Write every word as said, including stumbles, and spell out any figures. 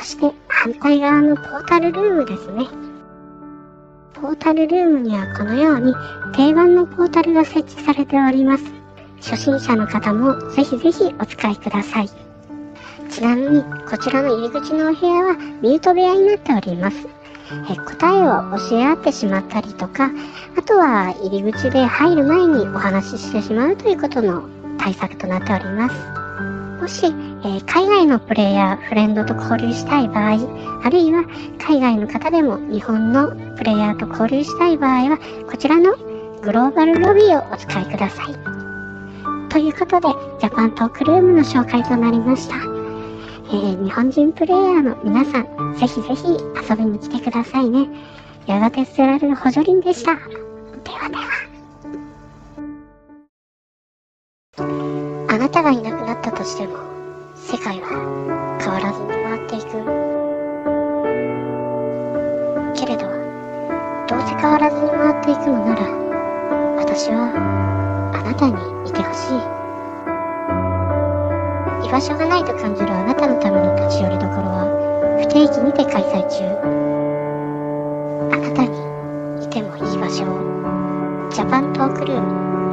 して反対側のポータルルームですね。ポータルルームにはこのように定番のポータルが設置されております。初心者の方もぜひぜひお使いください。ちなみにこちらの入り口のお部屋はミュート部屋になっております。え答えを教え合ってしまったりとか、あとは入り口で入る前にお話ししてしまうということの対策となっております。もし、えー、海外のプレイヤー、フレンドと交流したい場合、あるいは海外の方でも日本のプレイヤーと交流したい場合は、こちらのグローバルロビーをお使いください。ということで、ジャパントークルームの紹介となりました。えー、日本人プレイヤーの皆さん、ぜひぜひ遊びに来てくださいね。やがて捨てられる補助輪でした。ではでは。あなたがいなくなったとしても、世界は変わらずに回っていく。けれど、どうせ変わらずに回っていくのなら、私はあなたにいてほしい。居場所がないと感じるあなたのための立ち寄りどころは不定期にて開催中。あなたにいてもいい場所を。ジャパントークルーム。